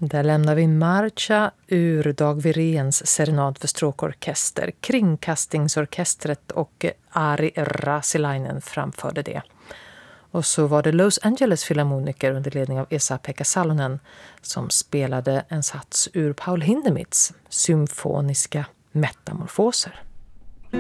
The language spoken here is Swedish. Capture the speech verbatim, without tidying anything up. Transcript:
Där lämnar vi Marcha ur Dag Wiréns serenad för stråkorkester. Kringkastingsorkestret och Ari Rasilainen framförde det. Och så var det Los Angeles Filharmoniker under ledning av Esa-Pekka Salonen som spelade en sats ur Paul Hindemiths symfoniska metamorfoser.